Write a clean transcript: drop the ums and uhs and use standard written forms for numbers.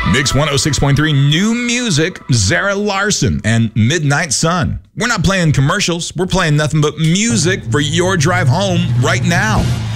Mix 106.3 new music, Zara Larson and Midnight Sun. We're not playing commercials. We're playing nothing but music for your drive home right now.